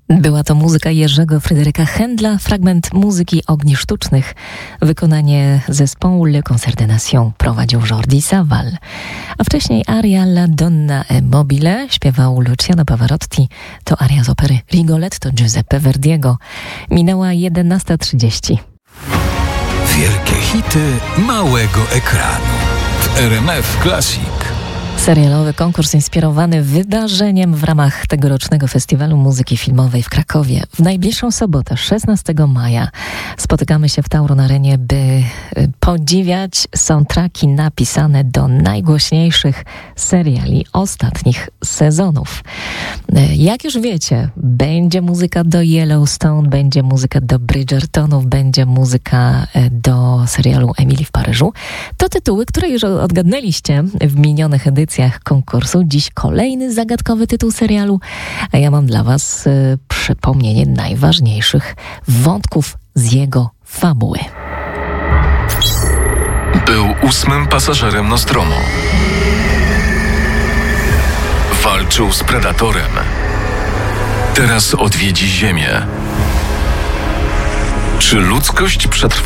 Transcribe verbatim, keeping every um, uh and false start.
Była to muzyka Jerzego Fryderyka Händla, fragment muzyki Ogni Sztucznych. Wykonanie zespołu Le Concert des Nations prowadził Jordi Savall. A wcześniej aria La Donna e Mobile śpiewał Luciano Pavarotti. To aria z opery Rigoletto Giuseppe Verdiego. Minęła jedenasta trzydzieści. Wielkie hity małego ekranu w R M F Classic. Serialowy konkurs inspirowany wydarzeniem w ramach tegorocznego Festiwalu Muzyki Filmowej w Krakowie. W najbliższą sobotę, szesnastego maja, spotykamy się w Tauron Arenie, by podziwiać soundtracki napisane do najgłośniejszych seriali ostatnich sezonów. Jak już wiecie, będzie muzyka do Yellowstone, będzie muzyka do Bridgertonów, będzie muzyka do serialu Emily w Paryżu. To tytuły, które już odgadnęliście w minionych edycjach konkursu. Dziś kolejny zagadkowy tytuł serialu, a ja mam dla was y, przypomnienie najważniejszych wątków z jego fabuły. Był ósmym pasażerem Nostromo. Walczył z Predatorem. Teraz odwiedzi Ziemię. Czy ludzkość przetrwa